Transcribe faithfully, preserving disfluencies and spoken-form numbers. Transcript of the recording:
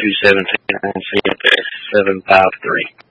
two seventeen. I can see it there. seven five three.